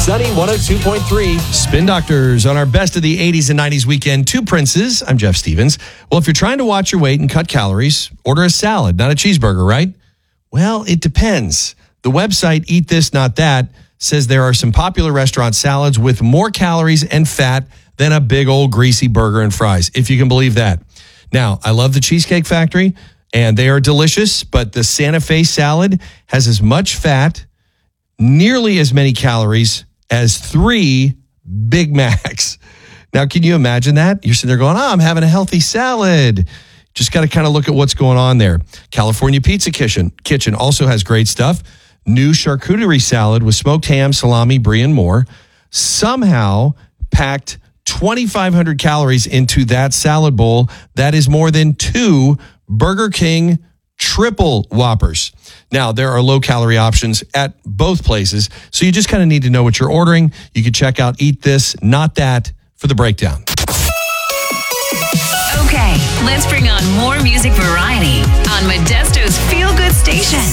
Sunny 102.3. Spin Doctors on our best of the 80s and 90s weekend. Two Princes. I'm Jeff Stevens. Well, if you're trying to watch your weight and cut calories, order a salad, not a cheeseburger, right? Well, it depends. The website Eat This Not That says there are some popular restaurant salads with more calories and fat than a big old greasy burger and fries, if you can believe that. Now, I love the Cheesecake Factory, and they are delicious, but the Santa Fe salad has as much fat, nearly as many calories as 3 Big Macs. Now, can you imagine that? You're sitting there going, I'm having a healthy salad. Just got to kind of look at what's going on there. California Pizza Kitchen also has great stuff. New charcuterie salad with smoked ham, salami, brie, and more. Somehow packed 2,500 calories into that salad bowl. That is more than 2 Burger King triple Whoppers. Now, there are low-calorie options at both places, so you just kind of need to know what you're ordering. You can check out Eat This, Not That for the breakdown. Okay, let's bring on more music variety on Modesto's Feel Good Station.